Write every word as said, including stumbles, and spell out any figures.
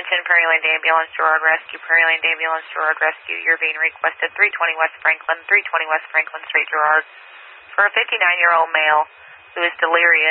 Attention, Prairieland Ambulance, Girard Rescue, Prairieland Ambulance, Girard Rescue. You're being requested three twenty West Franklin, three twenty West Franklin Street, Girard, for a fifty-nine-year-old male who is delirious.